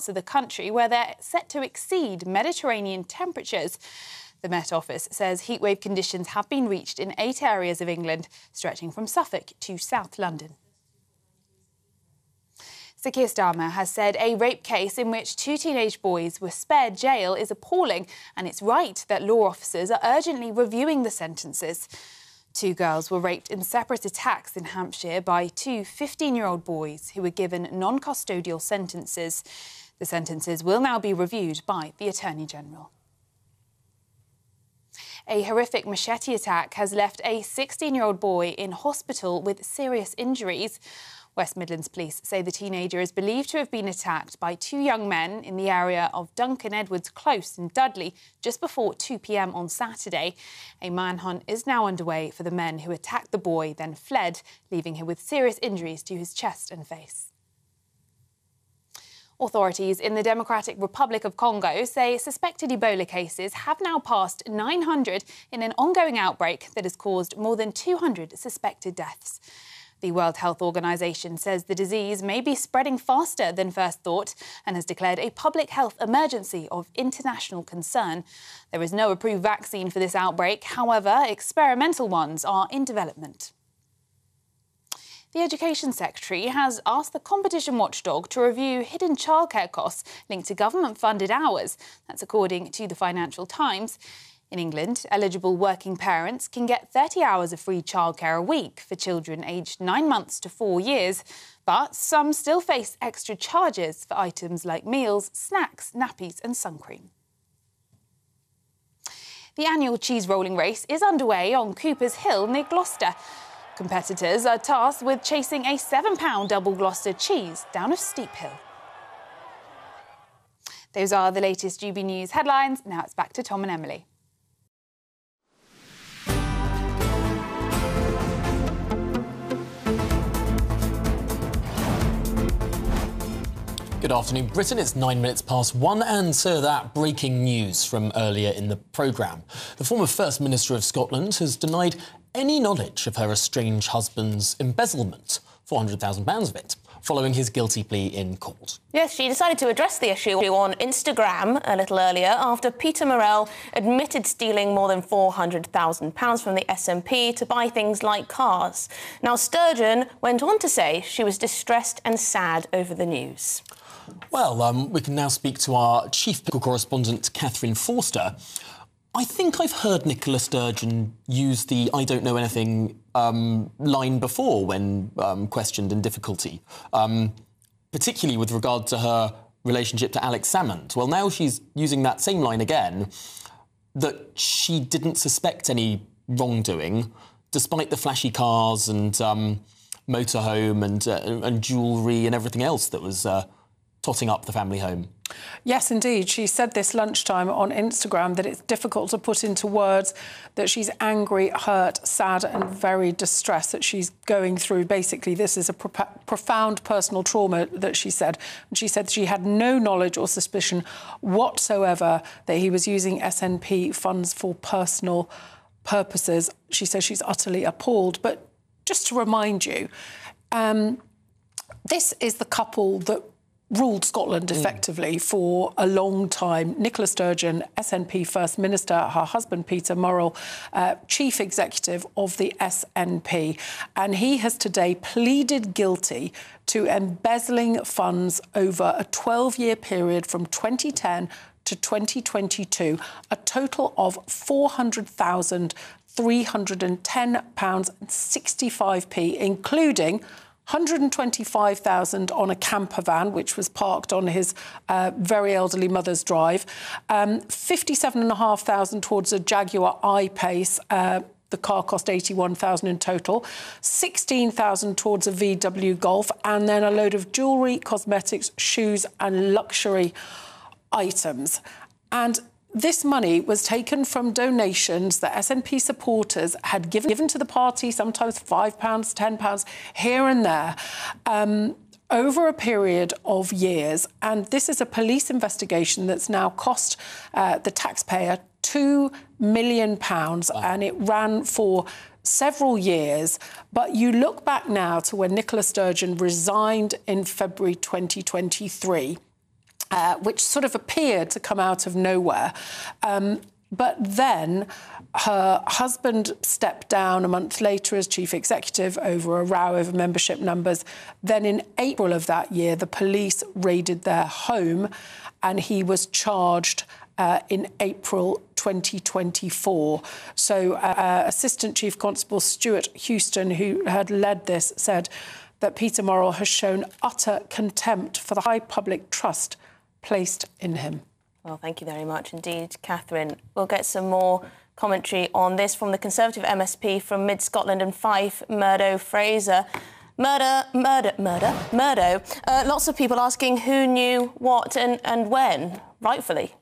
parts of the country where they're set to exceed Mediterranean temperatures. The Met Office says heatwave conditions have been reached in 8 areas of England, stretching from Suffolk to South London. Sir Keir Starmer has said a rape case in which 2 teenage boys were spared jail is appalling, and it's right that law officers are urgently reviewing the sentences. 2 girls were raped in separate attacks in Hampshire by 2 15-year-old boys who were given non-custodial sentences. The sentences will now be reviewed by the Attorney General. A horrific machete attack has left a 16-year-old boy in hospital with serious injuries. West Midlands Police say the teenager is believed to have been attacked by 2 young men in the area of Duncan Edwards Close in Dudley just before 2 p.m. on Saturday. A manhunt is now underway for the men who attacked the boy, then fled, leaving him with serious injuries to his chest and face. Authorities in the Democratic Republic of Congo say suspected Ebola cases have now passed 900 in an ongoing outbreak that has caused more than 200 suspected deaths. The World Health Organization says the disease may be spreading faster than first thought and has declared a public health emergency of international concern. There is no approved vaccine for this outbreak. However, experimental ones are in development. The Education Secretary has asked the competition watchdog to review hidden childcare costs linked to government-funded hours. That's according to the Financial Times. In England, eligible working parents can get 30 hours of free childcare a week for children aged 9 months to 4 years. But some still face extra charges for items like meals, snacks, nappies and sun cream. The annual cheese rolling race is underway on Cooper's Hill near Gloucester. Competitors are tasked with chasing a £7 double Gloucester cheese down a steep hill. Those are the latest GB News headlines. Now it's back to Tom and Emily. Good afternoon, Britain. It's 9 minutes past 1, and so that breaking news from earlier in the programme. The former First Minister of Scotland has denied any knowledge of her estranged husband's embezzlement, £400,000 of it, following his guilty plea in court. Yes, she decided to address the issue on Instagram a little earlier after Peter Morrell admitted stealing more than £400,000 from the SNP to buy things like cars. Now, Sturgeon went on to say she was distressed and sad over the news. Well, we can now speak to our chief political correspondent, Catherine Forster. I think I've heard Nicola Sturgeon use the "I don't know anything" line before when questioned in difficulty, particularly with regard to her relationship to Alex Salmond. Well, now she's using that same line again, that she didn't suspect any wrongdoing, despite the flashy cars and motorhome and jewellery and everything else that was totting up the family home. Yes, indeed. She said this lunchtime on Instagram that it's difficult to put into words that she's angry, hurt, sad and very distressed that she's going through. Basically, this is a profound personal trauma that she said. And she said she had no knowledge or suspicion whatsoever that he was using SNP funds for personal purposes. She says she's utterly appalled. But just to remind you, this is the couple that ruled Scotland effectively for a long time. Nicola Sturgeon, SNP First Minister, her husband Peter Morrell, Chief Executive of the SNP. And he has today pleaded guilty to embezzling funds over a 12-year period from 2010 to 2022, a total of £400,310.65, including £125,000 on a camper van, which was parked on his very elderly mother's drive, £57,500 towards a Jaguar I-Pace. The car cost £81,000 in total, £16,000 towards a VW Golf, and then a load of jewellery, cosmetics, shoes and luxury items. And this money was taken from donations that SNP supporters had given to the party, sometimes £5, £10, here and there, over a period of years. And this is a police investigation that's now cost the taxpayer £2 million, and it ran for several years. But you look back now to when Nicola Sturgeon resigned in February 2023. which sort of appeared to come out of nowhere. But then her husband stepped down a month later as chief executive over a row over membership numbers. Then in April of that year, the police raided their home and he was charged in April 2024. So Assistant Chief Constable Stuart Houston, who had led this, said that Peter Murrell has shown utter contempt for the high public trust placed in him. Well, thank you very much indeed, Catherine. We'll get some more commentary on this from the Conservative MSP from Mid-Scotland and Fife, Murdo Fraser. Murdo. Lots of people asking who knew what and when, rightfully.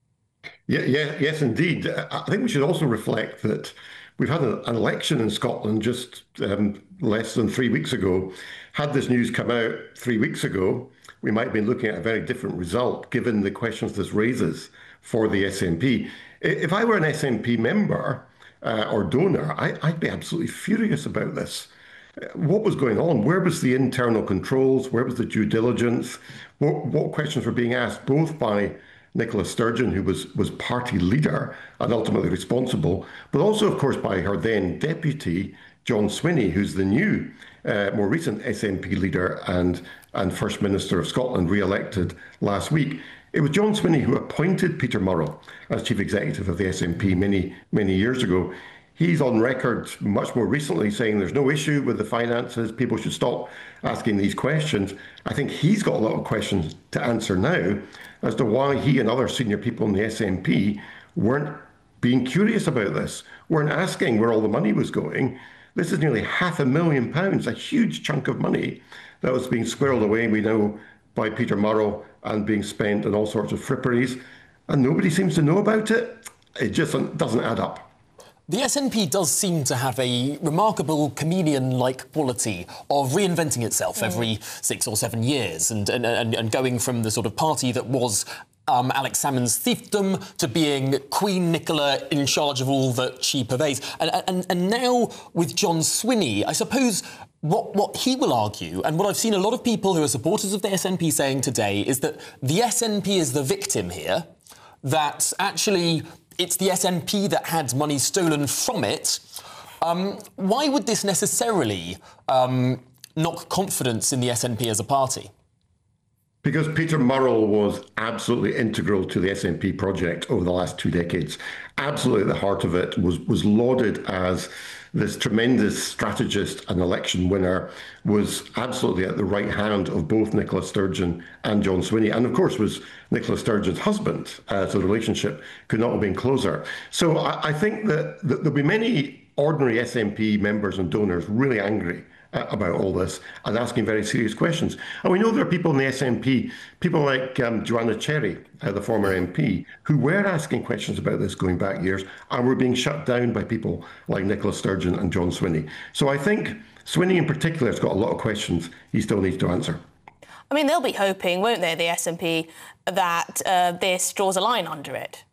Yes, indeed. I think we should also reflect that we've had an election in Scotland just less than 3 weeks ago. Had this news come out 3 weeks ago, we might have been looking at a very different result, given the questions this raises for the SNP. If I were an SNP member or donor, I'd be absolutely furious about this. What was going on? Where was the internal controls? Where was the due diligence? What questions were being asked, both by Nicola Sturgeon, who was party leader and ultimately responsible, but also, of course, by her then deputy, John Swinney, who's the new, more recent SNP leader and First Minister of Scotland, re-elected last week. It was John Swinney who appointed Peter Murrell as chief executive of the SNP many years ago. He's on record much more recently saying there's no issue with the finances, people should stop asking these questions. I think he's got a lot of questions to answer now as to why he and other senior people in the SNP weren't being curious about this, weren't asking where all the money was going. This is nearly £500,000, a huge chunk of money that was being squirreled away, we know, by Peter Murrell and being spent on all sorts of fripperies. And nobody seems to know about it. It just doesn't add up. The SNP does seem to have a remarkable chameleon-like quality of reinventing itself every 6 or 7 years and going from the sort of party that was Alex Salmond's fiefdom to being Queen Nicola in charge of all that she purveys. And now with John Swinney, I suppose what he will argue, and what I've seen a lot of people who are supporters of the SNP saying today, is that the SNP is the victim here, that actually it's the SNP that had money stolen from it. Why would this necessarily knock confidence in the SNP as a party? Because Peter Murrell was absolutely integral to the SNP project over the last 2 decades. Absolutely at the heart of it, was lauded as this tremendous strategist and election winner, was absolutely at the right hand of both Nicola Sturgeon and John Swinney, and of course was Nicola Sturgeon's husband, so the relationship could not have been closer. So I think that there'll be many ordinary SNP members and donors really angry about all this and asking very serious questions. And we know there are people in the SNP, people like Joanna Cherry, the former MP, who were asking questions about this going back years and were being shut down by people like Nicola Sturgeon and John Swinney. So I think Swinney in particular has got a lot of questions he still needs to answer. I mean, they'll be hoping, won't they, the SNP, that this draws a line under it?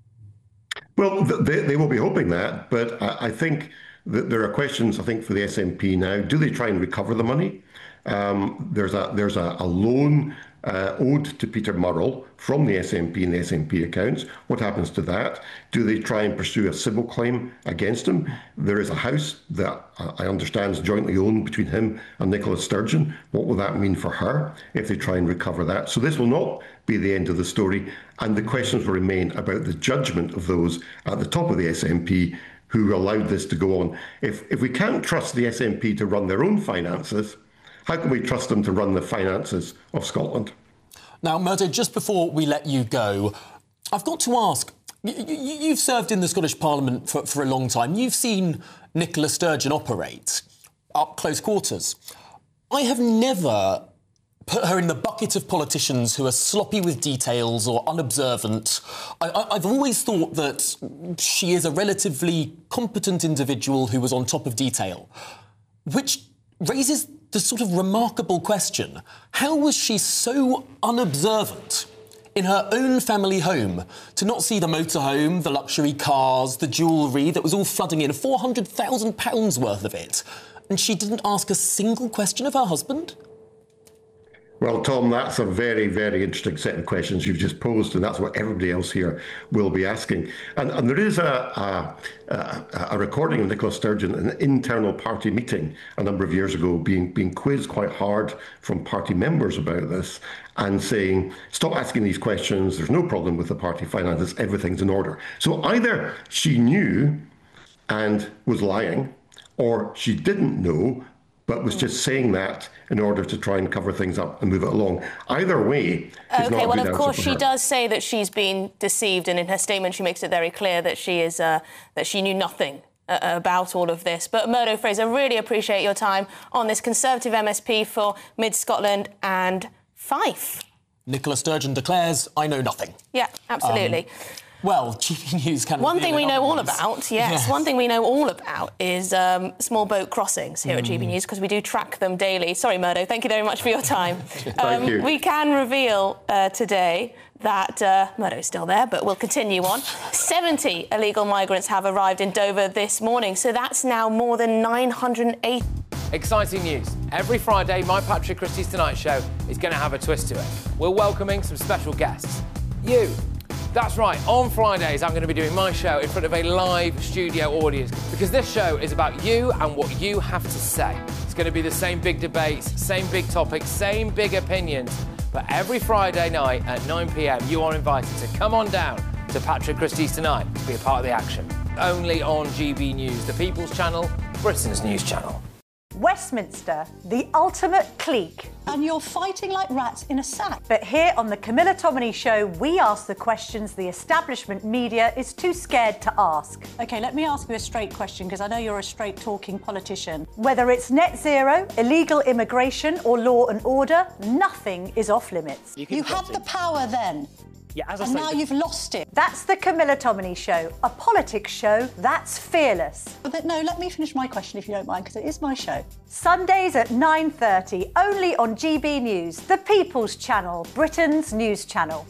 Well, they will be hoping that, but I think there are questions, I think, for the SNP now. Do they try and recover the money? There's a loan owed to Peter Murrell from the SNP and the SNP accounts. What happens to that? Do they try and pursue a civil claim against him? There is a house that I understand is jointly owned between him and Nicola Sturgeon. What will that mean for her if they try and recover that? So this will not be the end of the story. And the questions will remain about the judgment of those at the top of the SNP who allowed this to go on. If we can't trust the SNP to run their own finances, how can we trust them to run the finances of Scotland? Now, Murdo, just before we let you go, I've got to ask, you've served in the Scottish Parliament for a long time. You've seen Nicola Sturgeon operate up close quarters. I have never put her in the bucket of politicians who are sloppy with details or unobservant. I've always thought that she is a relatively competent individual who was on top of detail, which raises the sort of remarkable question, how was she so unobservant in her own family home to not see the motorhome, the luxury cars, the jewellery that was all flooding in, £400,000 worth of it, and she didn't ask a single question of her husband? Well, Tom, that's a very, very interesting set of questions you've just posed, and that's what everybody else here will be asking. And there is a recording of Nicola Sturgeon in an internal party meeting a number of years ago, being quizzed quite hard from party members about this, and saying, stop asking these questions, there's no problem with the party finances, everything's in order. So either she knew and was lying, or she didn't know, but was just saying that in order to try and cover things up and move it along. Either way, it's not a good of course, answer for she her. does say that she's been deceived, and in her statement she makes it very clear that she is that she knew nothing about all of this. But Murdo Fraser, really appreciate your time on this Conservative MSP for Mid Scotland and Fife. Nicola Sturgeon declares, I know nothing. Yeah, absolutely. Well, GB News can... One thing we know all about, yes, one thing we know all about is small boat crossings here at GB News, because we do track them daily. Sorry, Murdo, thank you very much for your time. Thank you. We can reveal today that Murdo's still there, but we'll continue on. 70 illegal migrants have arrived in Dover this morning, so that's now more than 980. Exciting news. Every Friday, my Patrick Christie's Tonight Show is going to have a twist to it. We're welcoming some special guests. You. That's right, on Fridays I'm going to be doing my show in front of a live studio audience, because this show is about you and what you have to say. It's going to be the same big debates, same big topics, same big opinions, but every Friday night at 9 p.m. you are invited to come on down to Patrick Christie's Tonight to be a part of the action. Only on GB News, the People's Channel, Britain's news channel. Westminster, the ultimate clique. And you're fighting like rats in a sack. But here on the Camilla Tominey Show, we ask the questions the establishment media is too scared to ask. OK, let me ask you a straight question, because I know you're a straight-talking politician. Whether it's net zero, illegal immigration or law and order, nothing is off limits. You had the power then. Yeah, as I and say, now you've lost it. That's the Camilla Tominey Show, a politics show that's fearless. But no, let me finish my question if you don't mind, because it is my show. Sundays at 9:30, only on GB News, the People's Channel, Britain's news channel.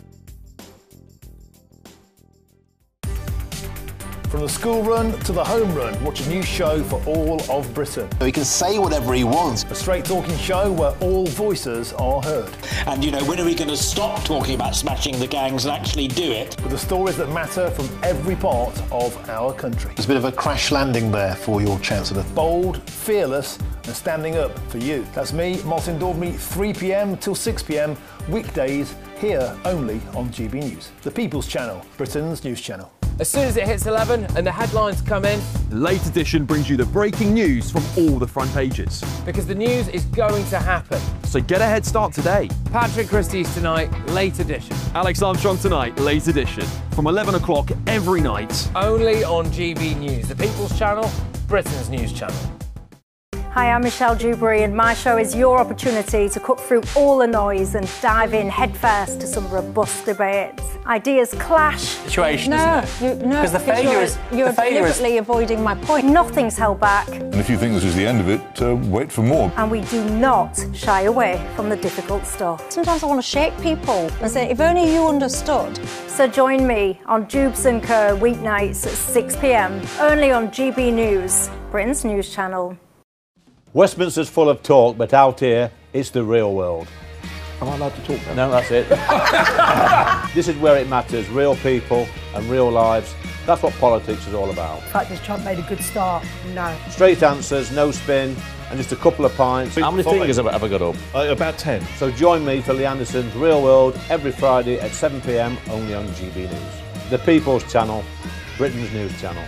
From the school run to the home run, watch a new show for all of Britain. He can say whatever he wants. A straight-talking show where all voices are heard. And, you know, when are we going to stop talking about smashing the gangs and actually do it? With the stories that matter from every part of our country. There's a bit of a crash landing there for your Chancellor. Bold, fearless and standing up for you. That's me, Martin Daubney, 3 p.m. till 6 p.m, weekdays, here only on GB News. The People's Channel, Britain's news channel. As soon as it hits 11 and the headlines come in, the Late Edition brings you the breaking news from all the front pages. Because the news is going to happen. So get a head start today. Patrick Christie's Tonight, Late Edition. Alex Armstrong Tonight, Late Edition. From 11 o'clock every night. Only on GB News, the People's Channel, Britain's news channel. Hi, I'm Michelle Dewberry, and my show is your opportunity to cut through all the noise and dive in headfirst to some robust debates. Ideas clash. Situation, isn't it? Because the failure is... You're deliberately avoiding my point. Nothing's held back. And if you think this is the end of it, wait for more. And we do not shy away from the difficult stuff. Sometimes I want to shake people and say, if only you understood. So join me on Dubes & Co. weeknights at 6 p.m, only on GB News, Britain's news channel. Westminster's full of talk, but out here, it's the real world. Am I allowed to talk now? No, that's it. This is where it matters, real people and real lives. That's what politics is all about. In fact, has Trump made a good start? No. Straight answers, no spin, and just a couple of pints. How many fingers have I got up? About 10. So join me for Lee Anderson's Real World every Friday at 7 p.m, only on GB News. The People's Channel, Britain's news channel.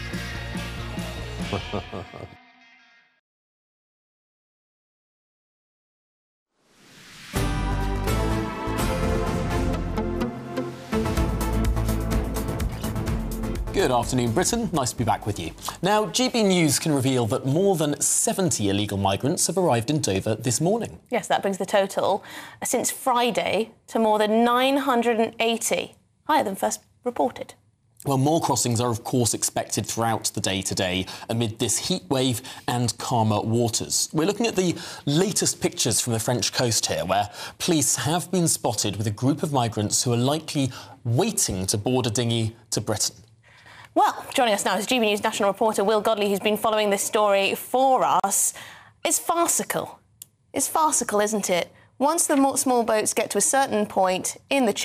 Good afternoon, Britain. Nice to be back with you. Now, GB News can reveal that more than 70 illegal migrants have arrived in Dover this morning. Yes, that brings the total since Friday to more than 980, higher than first reported. Well, more crossings are, of course, expected throughout the day today amid this heat wave and calmer waters. We're looking at the latest pictures from the French coast here, where police have been spotted with a group of migrants who are likely waiting to board a dinghy to Britain. Well, joining us now is GB News national reporter Will Godley, who's been following this story for us. It's farcical. It's farcical, isn't it? Once the small boats get to a certain point in the